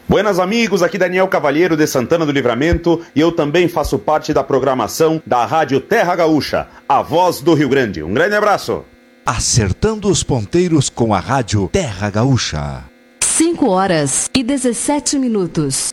Buenas amigos, aqui Daniel Cavalheiro de Santana do Livramento e eu também faço parte da programação da Rádio Terra Gaúcha, a voz do Rio Grande. Um grande abraço. Acertando os ponteiros com a Rádio Terra Gaúcha. 5 horas e 17 minutos.